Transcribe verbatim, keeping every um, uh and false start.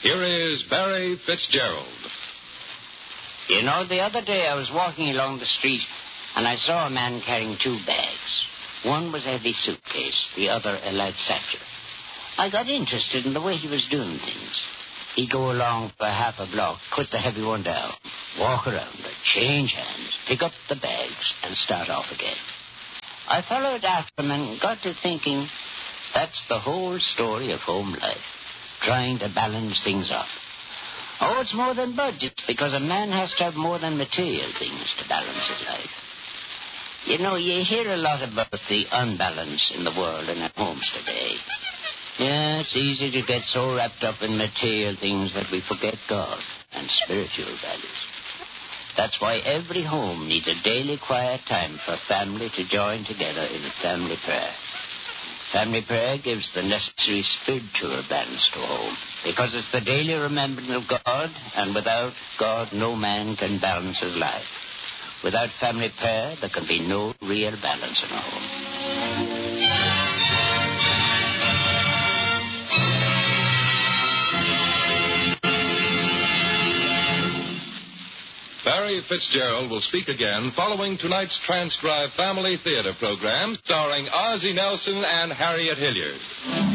Here is Barry Fitzgerald. You know, the other day I was walking along the street and I saw a man carrying two bags. One was a heavy suitcase, the other a light satchel. I got interested in the way he was doing things. He'd go along for half a block, put the heavy one down, walk around it, change hands, pick up the bags, and start off again. I followed after him and got to thinking, that's the whole story of home life, trying to balance things up. Oh, it's more than budget, because a man has to have more than material things to balance his life. You know, you hear a lot about the unbalance in the world and at homes today. Yeah, it's easy to get so wrapped up in material things that we forget God and spiritual values. That's why every home needs a daily quiet time for family to join together in family prayer. Family prayer gives the necessary spiritual balance to a home, because it's the daily remembrance of God, and without God, no man can balance his life. Without family prayer, there can be no real balance in a home. Barry Fitzgerald will speak again following tonight's transcribed family theater program starring Ozzie Nelson and Harriet Hilliard.